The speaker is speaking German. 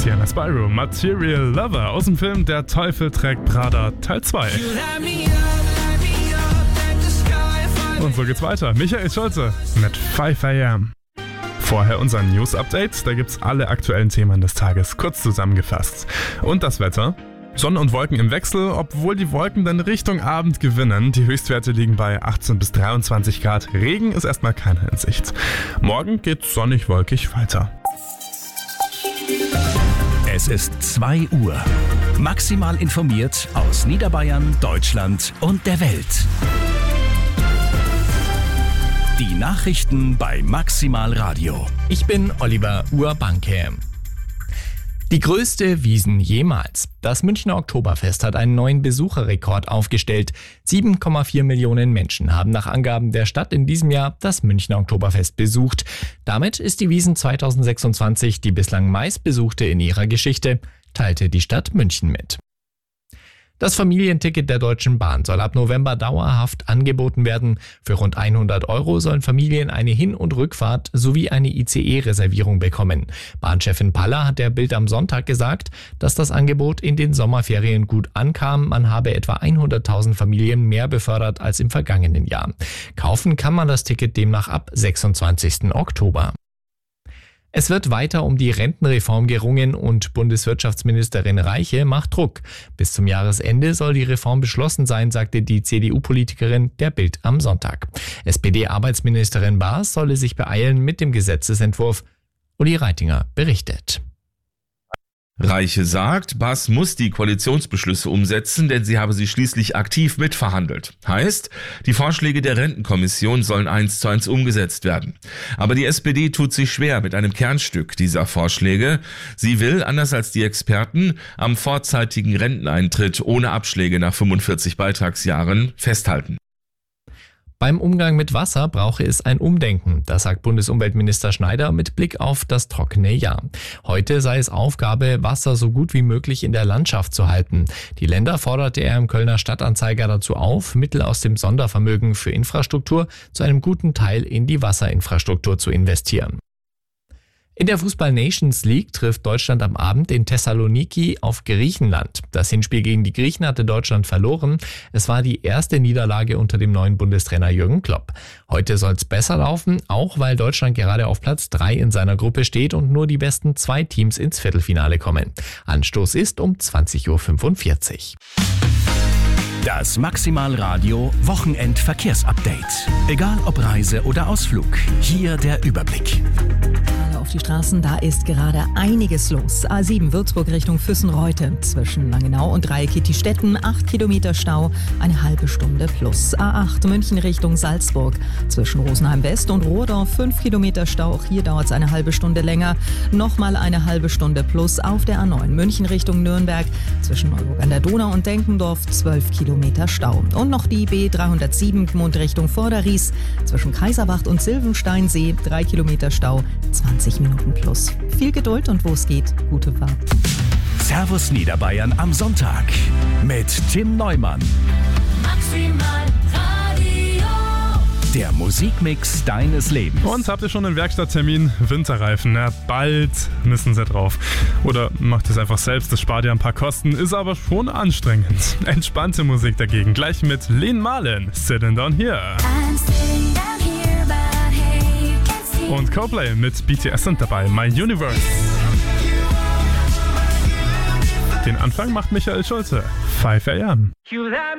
Sienna Spyro, Material Lover aus dem Film Der Teufel trägt Prada Teil 2. Und so geht's weiter. Michael Schulze mit 5 AM. Vorher unser News-Update, da gibt's alle aktuellen Themen des Tages kurz zusammengefasst. Und das Wetter? Sonne und Wolken im Wechsel, obwohl die Wolken dann Richtung Abend gewinnen. Die Höchstwerte liegen bei 18 bis 23 Grad. Regen ist erstmal keiner in Sicht. Morgen geht's sonnig-wolkig weiter. Es ist 2 Uhr. Maximal informiert aus Niederbayern, Deutschland und der Welt. Die Nachrichten bei Maximal Radio. Ich bin Oliver Urbanke. Die größte Wiesn jemals. Das Münchner Oktoberfest hat einen neuen Besucherrekord aufgestellt. 7,4 Millionen Menschen haben nach Angaben der Stadt in diesem Jahr das Münchner Oktoberfest besucht. Damit ist die Wiesn 2026 die bislang meistbesuchte in ihrer Geschichte, teilte die Stadt München mit. Das Familienticket der Deutschen Bahn soll ab November dauerhaft angeboten werden. Für rund 100 € sollen Familien eine Hin- und Rückfahrt sowie eine ICE-Reservierung bekommen. Bahnchefin Paller hat der Bild am Sonntag gesagt, dass das Angebot in den Sommerferien gut ankam. Man habe etwa 100.000 Familien mehr befördert als im vergangenen Jahr. Kaufen kann man das Ticket demnach ab 26. Oktober. Es wird weiter um die Rentenreform gerungen und Bundeswirtschaftsministerin Reiche macht Druck. Bis zum Jahresende soll die Reform beschlossen sein, sagte die CDU-Politikerin der Bild am Sonntag. SPD-Arbeitsministerin Baas solle sich beeilen mit dem Gesetzesentwurf. Uli Reitinger berichtet. Reiche sagt, Baas muss die Koalitionsbeschlüsse umsetzen, denn sie habe sie schließlich aktiv mitverhandelt. Heißt, die Vorschläge der Rentenkommission sollen 1:1 umgesetzt werden. Aber die SPD tut sich schwer mit einem Kernstück dieser Vorschläge. Sie will, anders als die Experten, am vorzeitigen Renteneintritt ohne Abschläge nach 45 Beitragsjahren festhalten. Beim Umgang mit Wasser brauche es ein Umdenken, das sagt Bundesumweltminister Schneider mit Blick auf das trockene Jahr. Heute sei es Aufgabe, Wasser so gut wie möglich in der Landschaft zu halten. Die Länder forderte er im Kölner Stadtanzeiger dazu auf, Mittel aus dem Sondervermögen für Infrastruktur zu einem guten Teil in die Wasserinfrastruktur zu investieren. In der Fußball-Nations League trifft Deutschland am Abend in Thessaloniki auf Griechenland. Das Hinspiel gegen die Griechen hatte Deutschland verloren. Es war die erste Niederlage unter dem neuen Bundestrainer Jürgen Klopp. Heute soll es besser laufen, auch weil Deutschland gerade auf Platz 3 in seiner Gruppe steht und nur die besten 2 Teams ins Viertelfinale kommen. Anstoß ist um 20.45 Uhr. Das Maximal Radio Wochenend-Verkehrsupdate. Egal ob Reise oder Ausflug, hier der Überblick. Auf die Straßen, da ist gerade einiges los. A7 Würzburg Richtung Füssen-Reute. Zwischen Langenau und Dreieck-Kittistetten 8 Kilometer Stau, eine halbe Stunde plus. A8 München Richtung Salzburg. Zwischen Rosenheim West und Rohrdorf 5 Kilometer Stau. Auch hier dauert es eine halbe Stunde länger. Nochmal eine halbe Stunde plus auf der A9 München Richtung Nürnberg. Zwischen Neuburg an der Donau und Denkendorf 12 Kilometer Stau. Und noch die B307 Gmund Richtung Vorderries. Zwischen Kaiserwacht und Silvensteinsee 3 Kilometer Stau, 20 Minuten plus. Viel Geduld und wo es geht, gute Fahrt. Servus Niederbayern am Sonntag mit Tim Neumann. Maximal Radio. Der Musikmix deines Lebens. Und habt ihr schon einen Werkstatttermin? Winterreifen, na bald müssen sie drauf. Oder macht es einfach selbst, das spart ja ein paar Kosten, ist aber schon anstrengend. Entspannte Musik dagegen, gleich mit Len Marlin, Sitting Down Here. Und Coldplay mit BTS sind dabei, My Universe. Den Anfang macht Michael Schulze, 5 AM.